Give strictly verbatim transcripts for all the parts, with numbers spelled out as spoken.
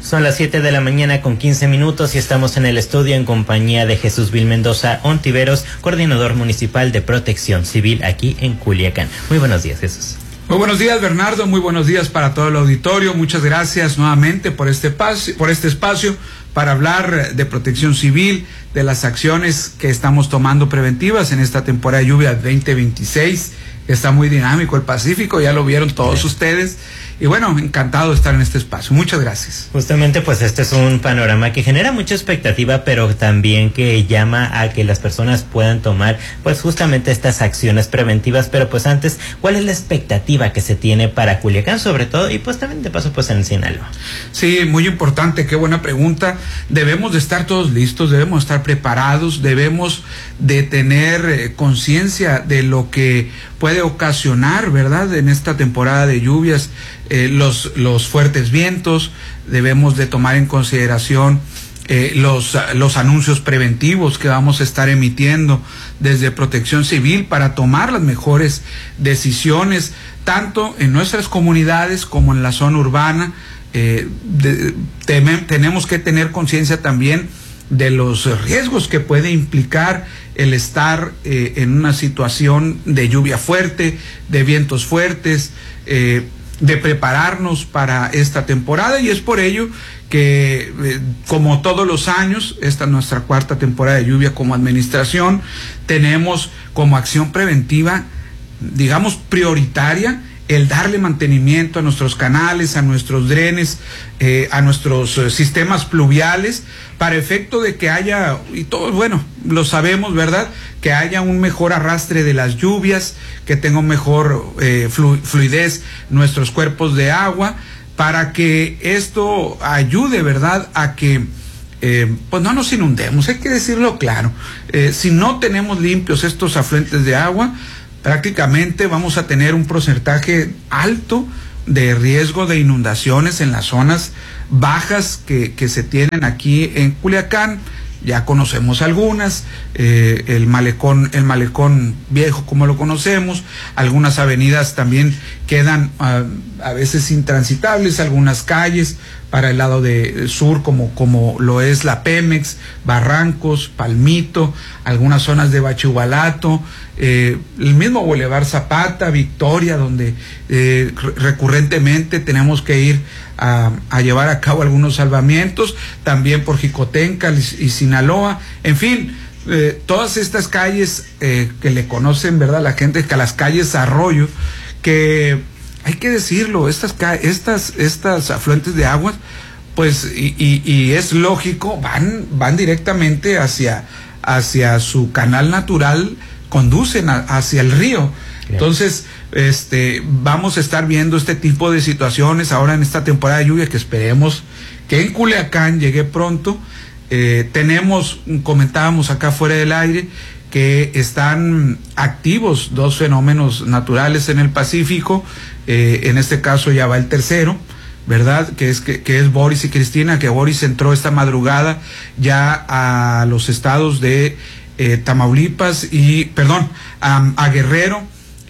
Son las siete de la mañana con quince minutos y estamos en el estudio en compañía de Jesús Vil Mendoza Ontiveros, coordinador municipal de Protección Civil aquí en Culiacán. Muy buenos días, Jesús. Muy buenos días, Bernardo, muy buenos días para todo el auditorio. Muchas gracias nuevamente por este espacio, por este espacio para hablar de protección civil, de las acciones que estamos tomando preventivas en esta temporada de lluvia veinte veintiséis. Está muy dinámico el Pacífico, ya lo vieron todos ustedes. Y bueno, encantado de estar en este espacio. Muchas gracias. Justamente, pues este es un panorama que genera mucha expectativa, pero también que llama a que las personas puedan tomar, pues justamente estas acciones preventivas. Pero pues antes, ¿cuál es la expectativa que se tiene para Culiacán, sobre todo, y pues también de paso, pues en Sinaloa? Sí, muy importante, qué buena pregunta. Debemos de estar todos listos, debemos estar preparados, debemos de tener eh, conciencia de lo que puede ocasionar, ¿verdad?, en esta temporada de lluvias. Eh, los, los fuertes vientos, debemos de tomar en consideración eh, los, los anuncios preventivos que vamos a estar emitiendo desde Protección Civil para tomar las mejores decisiones, tanto en nuestras comunidades como en la zona urbana. Eh, de, teme, tenemos que tener conciencia también de los riesgos que puede implicar el estar eh, en una situación de lluvia fuerte, de vientos fuertes, eh, de prepararnos para esta temporada, y es por ello que eh, como todos los años, esta es nuestra cuarta temporada de lluvia como administración, tenemos como acción preventiva, digamos, prioritaria, el darle mantenimiento a nuestros canales, a nuestros drenes, eh, a nuestros eh, sistemas pluviales, para efecto de que haya, y todos, bueno, lo sabemos, ¿verdad?, que haya un mejor arrastre de las lluvias, que tenga un mejor eh, flu, fluidez nuestros cuerpos de agua, para que esto ayude, ¿verdad?, a que eh, pues no nos inundemos. Hay que decirlo claro, eh, si no tenemos limpios estos afluentes de agua, prácticamente vamos a tener un porcentaje alto de riesgo de inundaciones en las zonas bajas que, que se tienen aquí en Culiacán. Ya conocemos algunas, eh, el malecón, el malecón viejo como lo conocemos, algunas avenidas también quedan uh, a veces intransitables, algunas calles para el lado de sur como, como lo es la Pemex, Barrancos, Palmito, algunas zonas de Bachivalato, eh, el mismo Boulevard Zapata, Victoria, donde eh, recurrentemente tenemos que ir a, a llevar a cabo algunos salvamientos, también por Jicotenca y, y Sinaloa, en fin, eh, todas estas calles eh, que le conocen, ¿verdad?, la gente, que las calles Arroyo, que hay que decirlo, estas estas estas afluentes de aguas, pues, y, y, y es lógico, van van directamente hacia hacia su canal natural, conducen a, hacia el río. Entonces, este, vamos a estar viendo este tipo de situaciones ahora en esta temporada de lluvia, que esperemos que en Culiacán llegue pronto. Eh, tenemos, comentábamos acá fuera del aire, que están activos dos fenómenos naturales en el Pacífico, eh, en este caso ya va el tercero, ¿verdad?, que es que, que es Boris y Cristina, que Boris entró esta madrugada ya a los estados de eh, Tamaulipas y, perdón, a, a Guerrero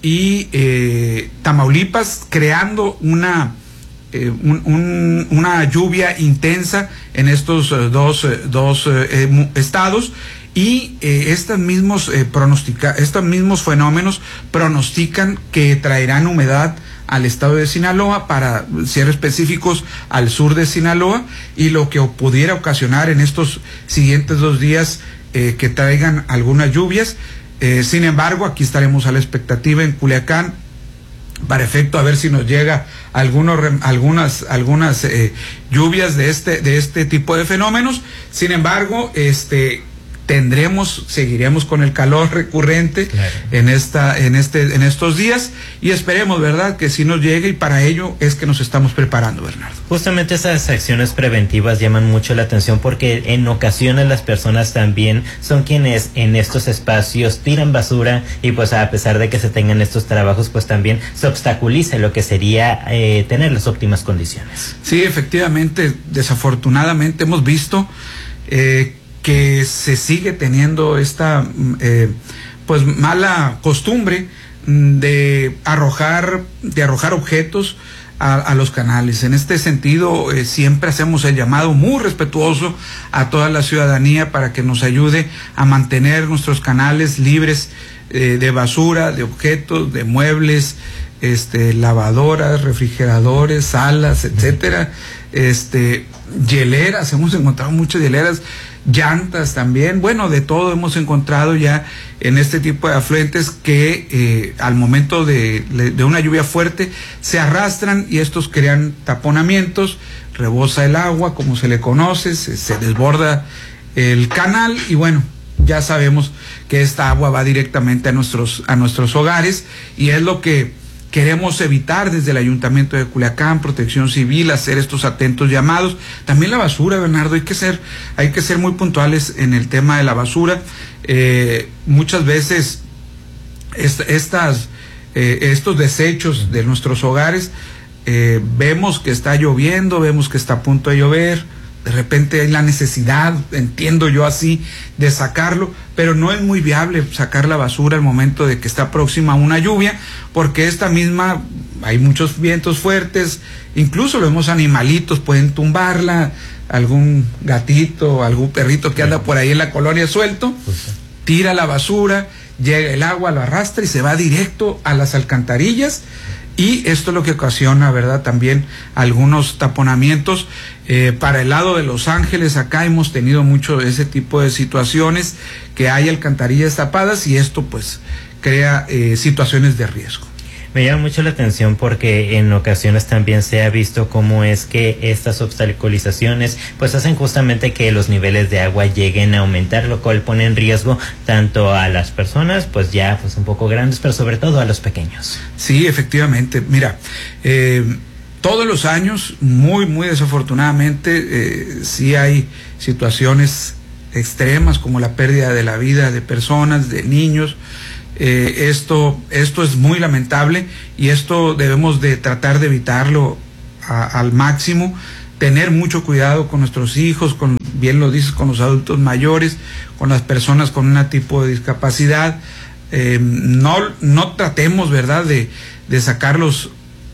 y eh, Tamaulipas, creando una eh, un, un, una lluvia intensa en estos eh, dos, eh, dos eh, estados. Y eh, estos mismos eh, pronostica, estos mismos fenómenos pronostican que traerán humedad al estado de Sinaloa, para ser específicos al sur de Sinaloa, y lo que pudiera ocasionar en estos siguientes dos días eh, que traigan algunas lluvias. Eh, sin embargo, aquí estaremos a la expectativa en Culiacán para efecto a ver si nos llega algunos algunas algunas eh, lluvias de este de este tipo de fenómenos. Sin embargo, este tendremos, seguiremos con el calor recurrente, claro, en esta, en este, en estos días, y esperemos, ¿verdad?, que sí nos llegue, y para ello es que nos estamos preparando, Bernardo. Justamente esas acciones preventivas llaman mucho la atención, porque en ocasiones las personas también son quienes en estos espacios tiran basura, y pues a pesar de que se tengan estos trabajos, pues también se obstaculiza lo que sería eh, tener las óptimas condiciones. Sí, efectivamente, desafortunadamente hemos visto eh, que se sigue teniendo esta eh, pues mala costumbre de arrojar de arrojar objetos a, a los canales. En este sentido, eh, siempre hacemos el llamado muy respetuoso a toda la ciudadanía para que nos ayude a mantener nuestros canales libres eh, de basura, de objetos, de muebles, este, lavadoras, refrigeradores, salas, etcétera, este, hieleras, hemos encontrado muchas hieleras, llantas también, bueno, de todo hemos encontrado ya en este tipo de afluentes que eh, al momento de, de una lluvia fuerte se arrastran y estos crean taponamientos, rebosa el agua, como se le conoce, se, se desborda el canal y bueno, ya sabemos que esta agua va directamente a nuestros, a nuestros hogares y es lo que queremos evitar desde el Ayuntamiento de Culiacán, Protección Civil, hacer estos atentos llamados. También la basura, Bernardo, hay que ser, hay que ser muy puntuales en el tema de la basura. Eh, muchas veces est estas, eh, estos desechos de nuestros hogares, eh, vemos que está lloviendo, vemos que está a punto de llover, de repente hay la necesidad, entiendo yo así, de sacarlo, pero no es muy viable sacar la basura al momento de que está próxima a una lluvia, porque esta misma, hay muchos vientos fuertes, incluso vemos animalitos, pueden tumbarla, algún gatito, algún perrito que anda por ahí en la colonia suelto, tira la basura, llega el agua, lo arrastra y se va directo a las alcantarillas. Y esto es lo que ocasiona, ¿verdad?, también algunos taponamientos. Eh, para el lado de Los Ángeles, acá hemos tenido mucho ese tipo de situaciones, que hay alcantarillas tapadas y esto pues crea eh, situaciones de riesgo. Me llama mucho la atención porque en ocasiones también se ha visto cómo es que estas obstaculizaciones pues hacen justamente que los niveles de agua lleguen a aumentar, lo cual pone en riesgo tanto a las personas pues ya pues un poco grandes, pero sobre todo a los pequeños. Sí, efectivamente. Mira, eh, todos los años, muy, muy desafortunadamente, eh, sí hay situaciones extremas como la pérdida de la vida de personas, de niños. Eh, esto, esto es muy lamentable y esto debemos de tratar de evitarlo a, al máximo, tener mucho cuidado con nuestros hijos, con, bien lo dices, con los adultos mayores, con las personas con un tipo de discapacidad. Eh, no, no tratemos, ¿verdad?, de, de sacarlos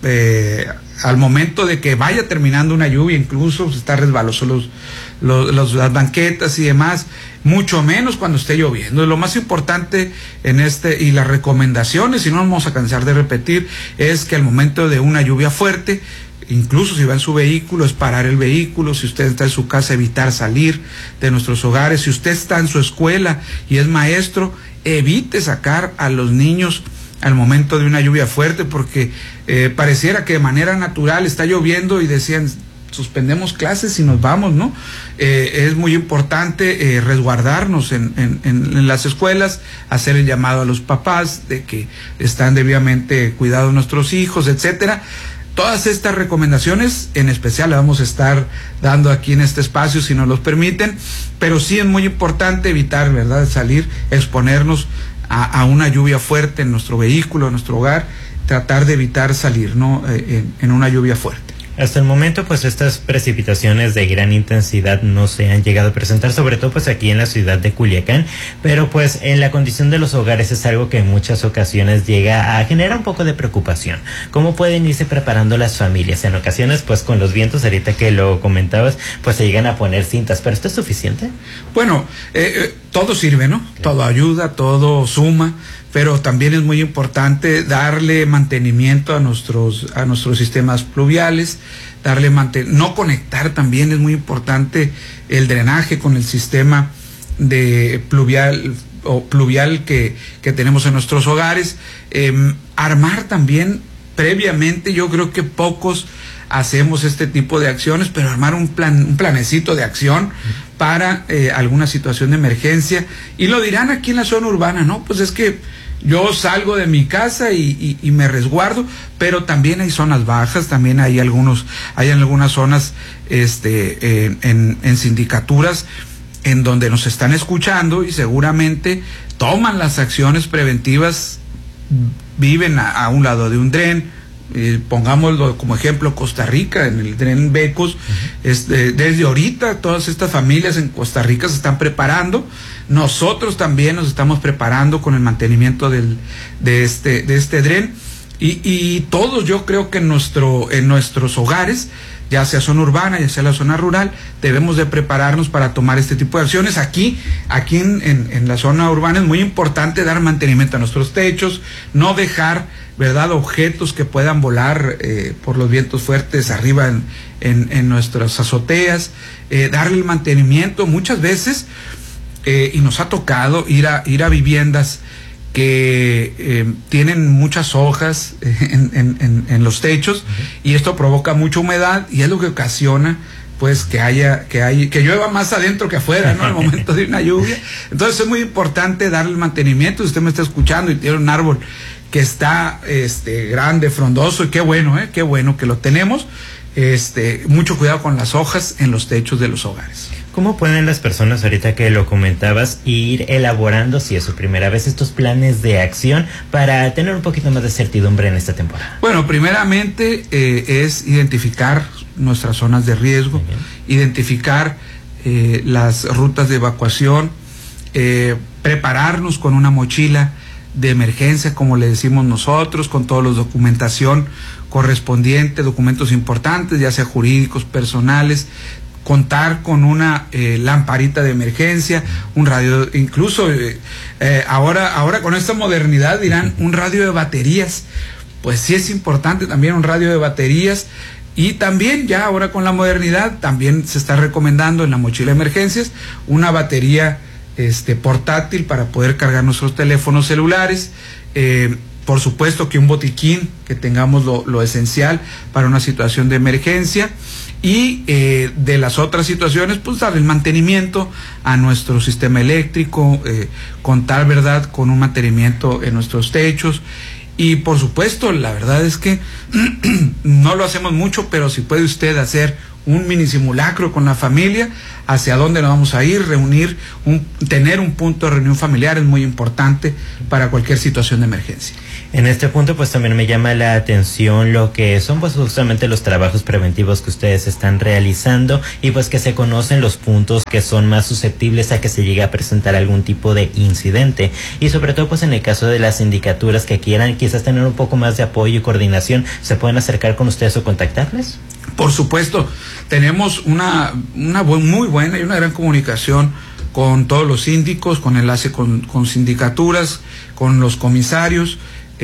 eh, al momento de que vaya terminando una lluvia, incluso pues, está resbaloso los, los, los, las banquetas y demás, mucho menos cuando esté lloviendo. Lo más importante en este, y las recomendaciones, y no nos vamos a cansar de repetir, es que al momento de una lluvia fuerte, incluso si va en su vehículo, es parar el vehículo. Si usted está en su casa, evitar salir de nuestros hogares. Si usted está en su escuela y es maestro, evite sacar a los niños al momento de una lluvia fuerte, porque eh, pareciera que de manera natural está lloviendo y decían, suspendemos clases y nos vamos, ¿no? Eh, es muy importante eh, resguardarnos en, en, en las escuelas, hacer el llamado a los papás de que están debidamente cuidados nuestros hijos, etcétera. Todas estas recomendaciones, en especial, las vamos a estar dando aquí en este espacio, si nos los permiten, pero sí es muy importante evitar, ¿verdad?, salir, exponernos a, a una lluvia fuerte en nuestro vehículo, en nuestro hogar, tratar de evitar salir, ¿no?, en, en una lluvia fuerte. Hasta el momento, pues estas precipitaciones de gran intensidad no se han llegado a presentar, sobre todo pues aquí en la ciudad de Culiacán, pero pues en la condición de los hogares es algo que en muchas ocasiones llega a generar un poco de preocupación. ¿Cómo pueden irse preparando las familias? En ocasiones, pues con los vientos, ahorita que lo comentabas, pues se llegan a poner cintas, ¿pero esto es suficiente? Bueno, eh, eh, todo sirve, ¿no? Claro. Todo ayuda, todo suma, pero también es muy importante darle mantenimiento a nuestros a nuestros sistemas pluviales, darle manten no conectar también, es muy importante el drenaje con el sistema de pluvial o pluvial que, que tenemos en nuestros hogares, eh, armar también previamente. Yo creo que pocos hacemos este tipo de acciones, pero armar un plan, un planecito de acción para eh, alguna situación de emergencia. Y lo dirán aquí en la zona urbana, ¿no? Pues es que yo salgo de mi casa y, y, y me resguardo, pero también hay zonas bajas, también hay algunos, hay algunas zonas este, eh, en, en sindicaturas en donde nos están escuchando y seguramente toman las acciones preventivas, viven a, a un lado de un dren. Eh, pongámoslo como ejemplo Costa Rica, en el Dren Becos. Uh-huh. este, desde ahorita todas estas familias en Costa Rica se están preparando. Nosotros también nos estamos preparando con el mantenimiento del, de, este, de este dren Y, y todos, yo creo que en, nuestro, en nuestros hogares, ya sea zona urbana, ya sea la zona rural, debemos de prepararnos para tomar este tipo de acciones. Aquí, aquí en, en, en la zona urbana es muy importante dar mantenimiento a nuestros techos, no dejar, ¿verdad?, objetos que puedan volar eh, por los vientos fuertes arriba en, en, en nuestras azoteas, eh, darle el mantenimiento muchas veces, eh, y nos ha tocado ir a, ir a viviendas que eh, tienen muchas hojas en, en, en, en los techos, uh-huh. y esto provoca mucha humedad y es lo que ocasiona pues que haya que hay que llueva más adentro que afuera, ¿no? Al momento de una lluvia. Entonces es muy importante darle el mantenimiento. Si usted me está escuchando y tiene un árbol que está este grande, frondoso, y qué bueno, eh, qué bueno que lo tenemos. Este, mucho cuidado con las hojas en los techos de los hogares. ¿Cómo pueden las personas, ahorita que lo comentabas, ir elaborando, si es su primera vez, estos planes de acción para tener un poquito más de certidumbre en esta temporada? Bueno, primeramente eh, es identificar nuestras zonas de riesgo, identificar eh, las rutas de evacuación, eh, prepararnos con una mochila de emergencia, como le decimos nosotros, con toda la documentación correspondiente, documentos importantes, ya sea jurídicos, personales, contar con una eh, lamparita de emergencia, un radio, incluso eh, eh, ahora, ahora con esta modernidad dirán un radio de baterías. Pues sí es importante también un radio de baterías. Y también ya ahora con la modernidad también se está recomendando en la mochila de emergencias una batería este portátil para poder cargar nuestros teléfonos celulares. Eh, por supuesto que un botiquín, que tengamos lo, lo esencial para una situación de emergencia. Y eh, de las otras situaciones, pues dar el mantenimiento a nuestro sistema eléctrico, eh, contar, ¿verdad?, con un mantenimiento en nuestros techos. Y por supuesto, la verdad es que no lo hacemos mucho, pero si puede usted hacer un mini simulacro con la familia, hacia dónde nos vamos a ir, reunir, un, tener un punto de reunión familiar es muy importante para cualquier situación de emergencia. En este punto pues también me llama la atención lo que son pues justamente los trabajos preventivos que ustedes están realizando y pues que se conocen los puntos que son más susceptibles a que se llegue a presentar algún tipo de incidente y sobre todo pues en el caso de las sindicaturas que quieran quizás tener un poco más de apoyo y coordinación, ¿se pueden acercar con ustedes o contactarles? Por supuesto, tenemos una, una bu- muy buena y una gran comunicación con todos los síndicos, con enlace con, con sindicaturas, con los comisarios.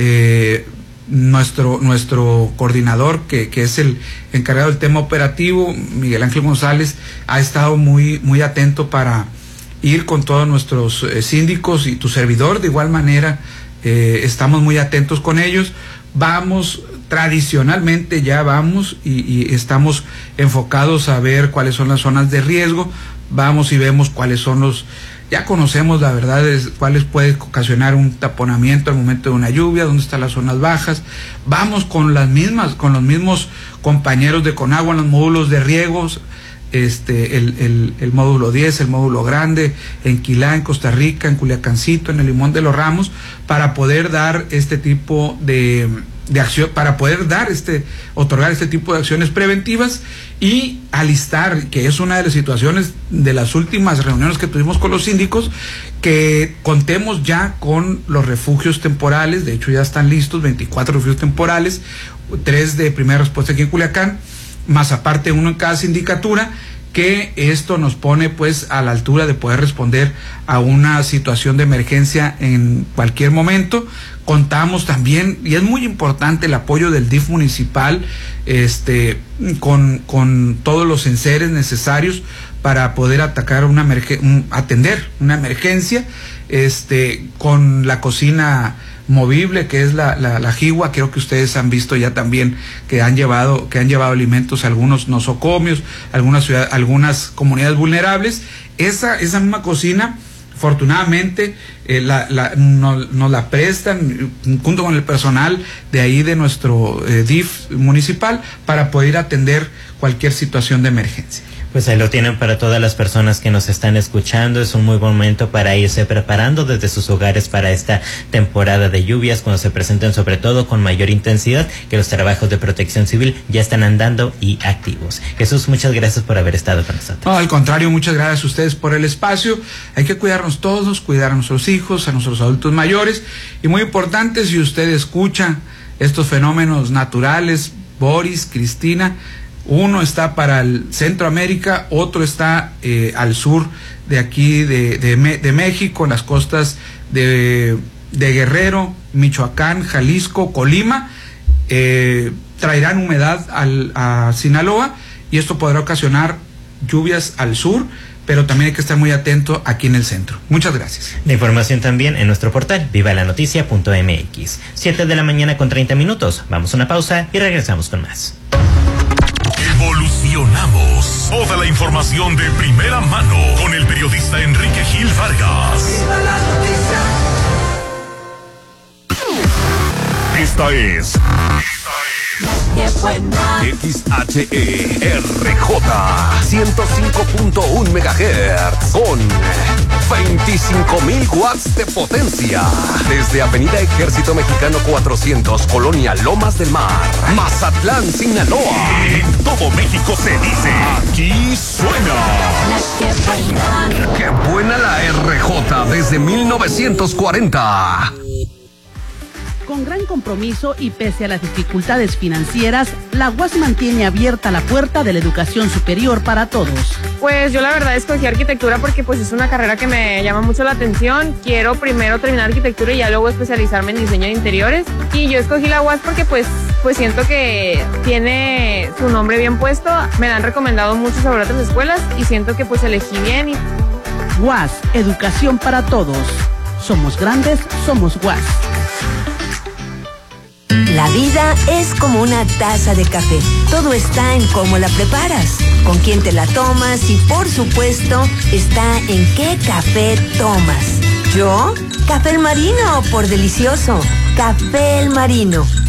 Eh, nuestro nuestro coordinador que, que es el encargado del tema operativo, Miguel Ángel González, ha estado muy muy atento para ir con todos nuestros eh, síndicos y tu servidor de igual manera, eh, estamos muy atentos con ellos. Vamos tradicionalmente ya vamos y, y estamos enfocados a ver cuáles son las zonas de riesgo, vamos y vemos cuáles son los. Ya conocemos la verdad es cuáles puede ocasionar un taponamiento al momento de una lluvia, dónde están las zonas bajas. Vamos con las mismas, con los mismos compañeros de Conagua en los módulos de riegos, este, el, el, el módulo diez, el módulo grande, en Quilá, en Costa Rica, en Culiacancito, en el Limón de los Ramos, para poder dar este tipo de, de acción, para poder dar este, otorgar este tipo de acciones preventivas y alistar, que es una de las situaciones de las últimas reuniones que tuvimos con los síndicos, que contemos ya con los refugios temporales. De hecho ya están listos veinticuatro refugios temporales, tres de primera respuesta aquí en Culiacán, más aparte uno en cada sindicatura, que esto nos pone pues a la altura de poder responder a una situación de emergencia en cualquier momento. Contamos también, y es muy importante, el apoyo del D I F municipal, este, con, con todos los enseres necesarios para poder atacar una emergen- un, atender una emergencia, este, con la cocina movible que es la, la, la Jiwa. Creo que ustedes han visto ya también que han llevado, que han llevado alimentos a algunos nosocomios, algunas ciudades, algunas comunidades vulnerables. Esa, esa misma cocina, afortunadamente, eh, la, la, nos, nos la prestan junto con el personal de ahí de nuestro eh, D I F municipal para poder atender cualquier situación de emergencia. Pues ahí lo tienen para todas las personas que nos están escuchando. Es un muy buen momento para irse preparando desde sus hogares para esta temporada de lluvias, cuando se presenten sobre todo con mayor intensidad, que los trabajos de protección civil ya están andando y activos. Jesús, muchas gracias por haber estado con nosotros. No, al contrario, muchas gracias a ustedes por el espacio. Hay que cuidarnos todos, cuidar a nuestros hijos, a nuestros adultos mayores. Y muy importante, si usted escucha estos fenómenos naturales. Boris, Cristina, uno está para el Centroamérica, otro está eh, al sur de aquí de, de, de México, las costas de, de Guerrero, Michoacán, Jalisco, Colima, eh, traerán humedad al, a Sinaloa, y esto podrá ocasionar lluvias al sur, pero también hay que estar muy atento aquí en el centro. Muchas gracias. La información también en nuestro portal viva la noticia punto m x. siete de la mañana con treinta minutos. Vamos a una pausa y regresamos con más. Evolucionamos. Toda la información de primera mano con el periodista Enrique Gil Vargas. Viva la noticia. Esta es X H E R J ciento cinco punto uno megahertz con veinticinco mil watts de potencia. Desde Avenida Ejército Mexicano cuatrocientos, Colonia Lomas del Mar, Mazatlán, Sinaloa. En todo México se dice, aquí suena. ¡Qué buena la R J desde mil novecientos cuarenta! Con gran compromiso y pese a las dificultades financieras, la U A S mantiene abierta la puerta de la educación superior para todos. Pues yo la verdad escogí arquitectura porque pues es una carrera que me llama mucho la atención. Quiero primero terminar arquitectura y ya luego especializarme en diseño de interiores. Y yo escogí la U A S porque pues, pues siento que tiene su nombre bien puesto. Me la han recomendado mucho sobre otras escuelas y siento que pues elegí bien. Y... U A S, educación para todos. Somos grandes, somos U A S. La vida es como una taza de café. Todo está en cómo la preparas, con quién te la tomas y, por supuesto, está en qué café tomas. ¿Yo? Café El Marino, por delicioso. Café El Marino,